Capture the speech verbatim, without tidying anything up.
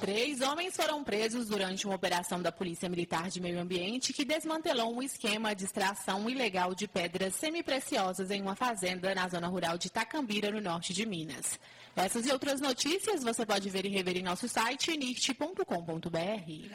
Três homens foram presos durante uma operação da Polícia Militar de Meio Ambiente que desmantelou um esquema de extração ilegal de pedras semipreciosas em uma fazenda na zona rural de Itacambira, no norte de Minas. Essas e outras notícias você pode ver e rever em nosso site, nirt ponto com ponto br.